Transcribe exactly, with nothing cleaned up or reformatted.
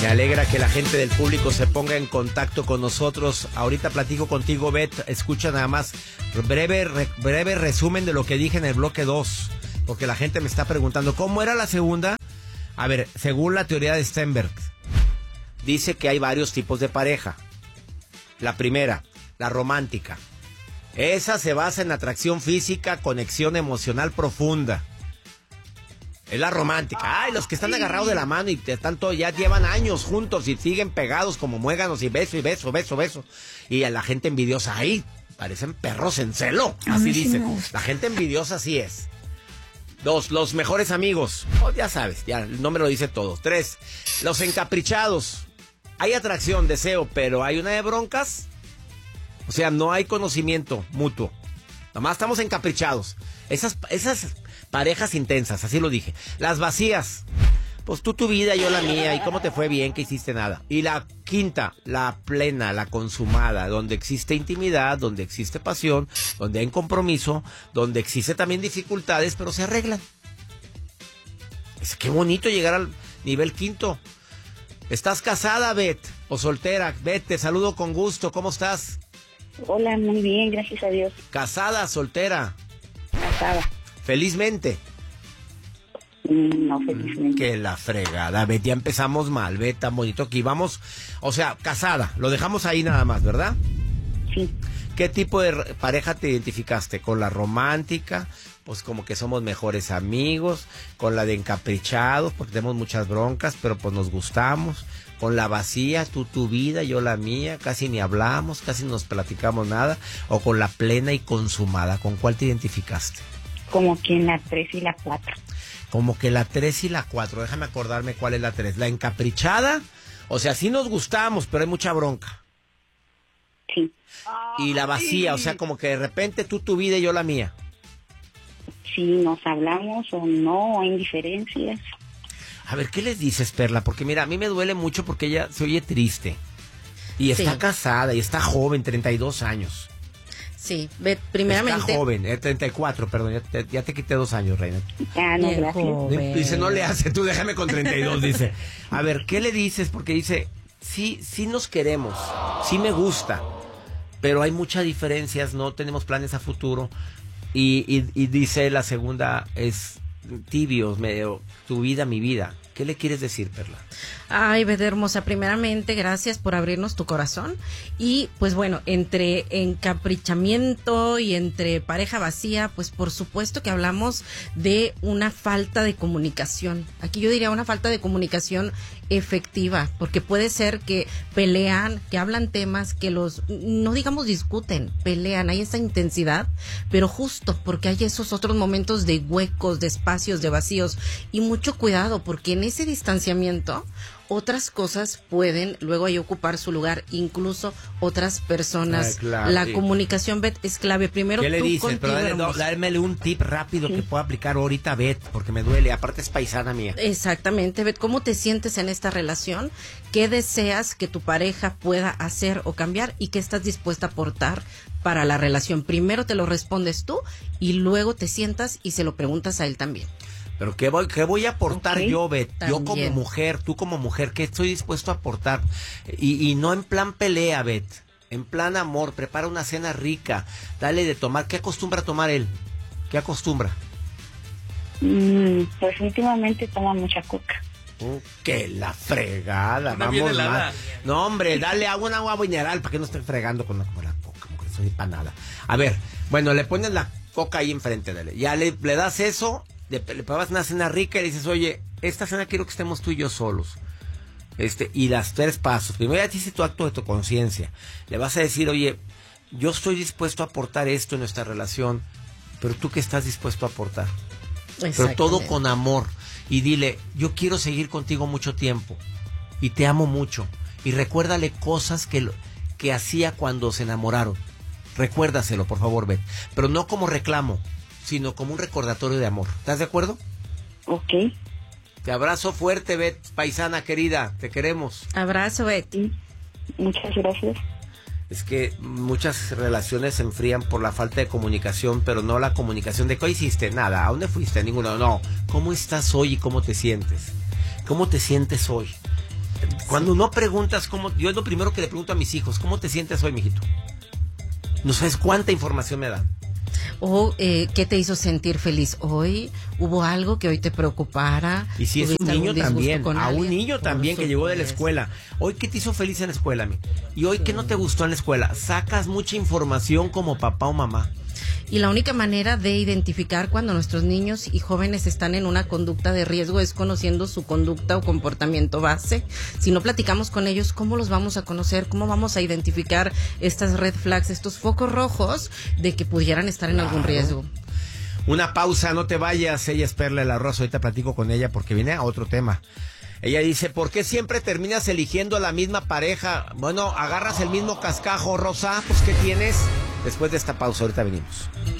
Me alegra que la gente del público se ponga en contacto con nosotros. Ahorita platico contigo, Beth. Escucha nada más breve, re, breve resumen de lo que dije en el bloque dos. Porque la gente me está preguntando, ¿cómo era la segunda? A ver, según la teoría de Sternberg, dice que hay varios tipos de pareja. La primera, la romántica. Esa se basa en atracción física, conexión emocional profunda. Es la romántica. Ay, los que están agarrados de la mano y están todo, ya llevan años juntos y siguen pegados como muéganos y beso y beso, beso, beso. Y a la gente envidiosa, ay, parecen perros en celo. Así dicen. La gente envidiosa así es. Dos, los mejores amigos. Oh, ya sabes, ya el nombre lo dice todo. Tres, los encaprichados. Hay atracción, deseo, pero hay una de broncas. O sea, no hay conocimiento mutuo. Nomás estamos encaprichados. Esas, esas parejas intensas, así lo dije. Las vacías. Pues tú tu vida, yo la mía. ¿Y cómo te fue? Bien, que hiciste nada. Y la quinta, la plena, la consumada, donde existe intimidad, donde existe pasión, donde hay compromiso, donde existe también dificultades, pero se arreglan. Es qué bonito llegar al nivel quinto. ¿Estás casada, Beth? ¿O soltera? Beth, te saludo con gusto. ¿Cómo estás? Hola, muy bien, gracias a Dios. ¿Casada, soltera? Casada. ¿Felizmente? No, felizmente. Que la fregada, Beth, ya empezamos mal, Beth, tan bonito que íbamos. O sea, casada, lo dejamos ahí nada más, ¿verdad? Sí. ¿Qué tipo de pareja te identificaste? ¿Con la romántica? Pues como que somos mejores amigos. ¿Con la de encaprichados? Porque tenemos muchas broncas, pero pues nos gustamos. ¿Con la vacía? Tú tu vida, yo la mía. Casi ni hablamos, casi nos platicamos nada. ¿O con la plena y consumada? ¿Con cuál te identificaste? Como que en la tres y la cuatro. Como que la tres y la cuatro. Déjame acordarme cuál es la tres. ¿La encaprichada? O sea, sí nos gustamos, pero hay mucha bronca. Sí. Y la vacía, o sea, como que de repente tú tu vida y yo la mía. Sí, nos hablamos o no, hay diferencias. A ver, ¿qué les dices, Perla? Porque mira, a mí me duele mucho porque ella se oye triste. Y está sí. casada y está joven, treinta y dos años. Sí, ve, primeramente... Está joven, eh, treinta y cuatro, perdón, ya te, ya te quité dos años, Reina. Ah, no, gracias. Dice, no le hace, tú déjame con treinta y dos, dice. A ver, ¿qué le dices? Porque dice, sí, sí nos queremos, sí me gusta, pero hay muchas diferencias, no tenemos planes a futuro. Y, y, y dice la segunda, es tibios, medio, tu vida, mi vida. ¿Qué le quieres decir, Perla? Ay, Beth hermosa, primeramente, gracias por abrirnos tu corazón. Y, pues bueno, entre encaprichamiento y entre pareja vacía, pues por supuesto que hablamos de una falta de comunicación. Aquí yo diría una falta de comunicación efectiva, porque puede ser que pelean, que hablan temas, que los, no digamos discuten, pelean, hay esa intensidad, pero justo porque hay esos otros momentos de huecos, de espacios, de vacíos, y mucho cuidado, porque en ese distanciamiento otras cosas pueden luego ahí ocupar su lugar, incluso otras personas. Ay, claro, la sí. comunicación, Beth, es clave. Primero ¿qué le tú dices? contigo, Pero dale, no, dámele un tip rápido sí. que pueda aplicar ahorita, Beth, porque me duele, aparte es paisana mía. Exactamente, Beth, ¿cómo te sientes en esta relación? ¿Qué deseas que tu pareja pueda hacer o cambiar? ¿Y qué estás dispuesta a aportar para la relación? Primero te lo respondes tú y luego te sientas y se lo preguntas a él también. Pero ¿qué voy, qué voy a aportar okay. yo, Beth? También. Yo como mujer, tú como mujer, ¿qué estoy dispuesto a aportar? Y, y no en plan pelea, Beth, en plan amor. Prepara una cena rica, dale de tomar. ¿Qué acostumbra a tomar él? ¿Qué acostumbra? Mm, pues últimamente toma mucha coca. Uh, ¡Qué la fregada! No Vamos mal. No, hombre, dale agua, un agua mineral para que no esté fregando con la, con la coca, como que soy para nada. A ver, bueno, le pones la coca ahí enfrente de él. Ya le, le das eso... Le, le pagas una cena rica y le dices, oye, esta cena quiero que estemos tú y yo solos. Este, y las tres pasos. Primero ya te hice tu acto de tu conciencia. Le vas a decir, oye, yo estoy dispuesto a aportar esto en nuestra relación, pero tú qué estás dispuesto a aportar. Pero todo con amor. Y dile, yo quiero seguir contigo mucho tiempo. Y te amo mucho. Y recuérdale cosas que, que hacía cuando se enamoraron. Recuérdaselo, por favor, Beth. Pero no como reclamo, sino como un recordatorio de amor. ¿Estás de acuerdo? Ok. Te abrazo fuerte, Beth, paisana querida. Te queremos. Abrazo, Beth. Muchas gracias. Es que muchas relaciones se enfrían por la falta de comunicación, pero no la comunicación de ¿qué hiciste? Nada. ¿A dónde fuiste? A ninguno. No. ¿Cómo estás hoy y cómo te sientes? ¿Cómo te sientes hoy? Cuando no preguntas cómo, yo es lo primero que le pregunto a mis hijos, ¿cómo te sientes hoy, mijito? No sabes cuánta información me dan. O eh, ¿qué te hizo sentir feliz hoy? ¿Hubo algo que hoy te preocupara? Y si es un niño también, a un niño también que llegó de la escuela. Hoy, ¿qué te hizo feliz en la escuela, mi? Y hoy, ¿qué no te gustó en la escuela? Sacas mucha información como papá o mamá. Y la única manera de identificar cuando nuestros niños y jóvenes están en una conducta de riesgo es conociendo su conducta o comportamiento base. Si no platicamos con ellos, ¿cómo los vamos a conocer? ¿Cómo vamos a identificar estas red flags, estos focos rojos de que pudieran estar en claro. algún riesgo? Una pausa, no te vayas. Ella es Perla de la Rosa. Ahorita platico con ella porque viene a otro tema. Ella dice, ¿por qué siempre terminas eligiendo la misma pareja? Bueno, agarras el mismo cascajo, Rosa, pues ¿qué tienes? Después de esta pausa, ahorita venimos.